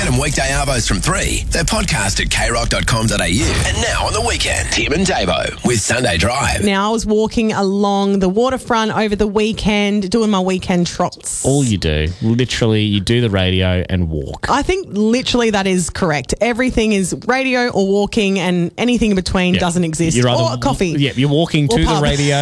them weekday arvos from 3. They're podcast at krock.com.au. And now on the weekend, Tim and Davo with Sunday Drive. Now, I was walking along the waterfront over the weekend, doing my weekend trots. All you do, literally, you do the radio and walk. I think literally that is correct. Everything is radio or walking, and anything in between doesn't exist. Or coffee. Yeah, you're walking to pub. the radio.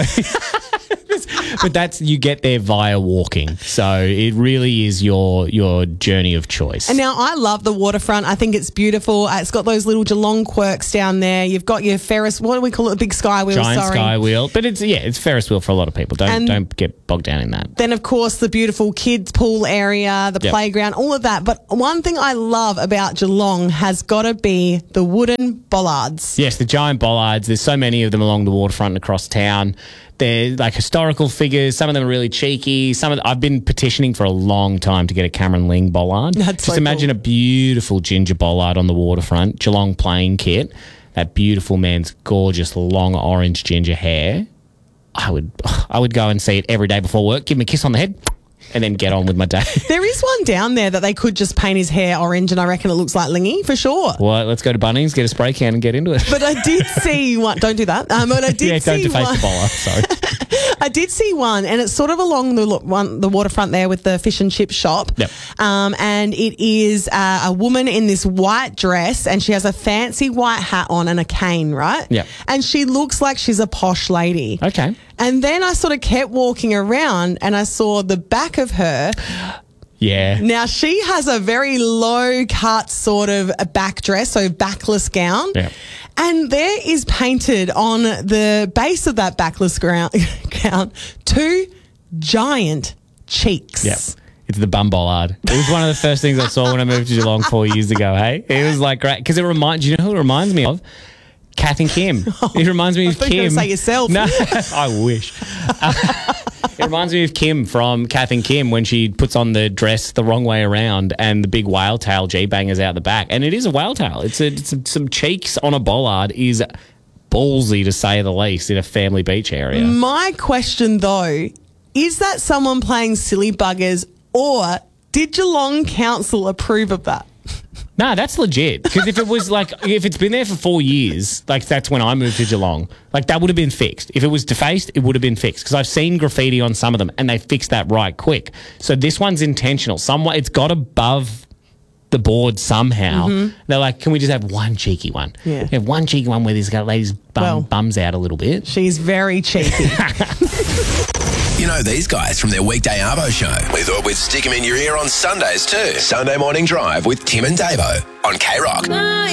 But you get there via walking. So it really is your journey of choice. And now I love the waterfront. I think it's beautiful. It's got those little Geelong quirks down there. You've got your Ferris, what do we call it? A big sky wheel. Giant sky wheel. But it's Ferris wheel for a lot of people. Don't get bogged down in that. Then, of course, the beautiful kids pool area, the playground, all of that. But one thing I love about Geelong has got to be the wooden bollards. Yes, the giant bollards. There's so many of them along the waterfront and across town. They're like historical figures. Some of them are really cheeky. I've been petitioning for a long time to get a Cameron Ling bollard. Just imagine a beautiful ginger bollard on the waterfront, Geelong playing kit. That beautiful man's gorgeous long orange ginger hair. I would go and see it every day before work. Give him a kiss on the head. And then get on with my day. There is one down there that they could just paint his hair orange, and I reckon it looks like Lingy for sure. Well, let's go to Bunnings, get a spray can and get into it. But I did see one. Don't do that. But I did see don't deface one. the bowler. Sorry. I did see one, and it's sort of along the waterfront there with the fish and chip shop. Yep. And it is a woman in this white dress, and she has a fancy white hat on and a cane, right? Yep. And she looks like she's a posh lady. Okay. And then I sort of kept walking around, and I saw the back of her. Yeah. Now, she has a very low-cut sort of a back dress, so backless gown. Yeah. And there is painted on the base of that backless gown 2 giant cheeks. Yep. It's the bum bollard. It was one of the first things I saw when I moved to Geelong 4 years ago, hey? It was like great. Because you know who it reminds me of? Kath and Kim. It reminds me of Kim. I thought you were going to say yourself. No, I wish. It reminds me of Kim from Kath and Kim when she puts on the dress the wrong way around and the big whale tail G-bangers out the back. And it is a whale tail. It's some cheeks on a bollard is ballsy, to say the least, in a family beach area. My question, though, is that someone playing silly buggers, or did Geelong Council approve of that? No, that's legit. Because if it's been there for 4 years, like that's when I moved to Geelong, like that would have been fixed. If it was defaced, it would have been fixed. Because I've seen graffiti on some of them and they fixed that right quick. So this one's intentional. It's got above the board somehow. Mm-hmm. They're like, can we just have one cheeky one? Yeah. Have one cheeky one where this lady's bums out a little bit. She's very cheeky. You know these guys from their weekday arvo show. We thought we'd stick them in your ear on Sundays too. Sunday Morning Drive with Tim and Davo on K-Rock.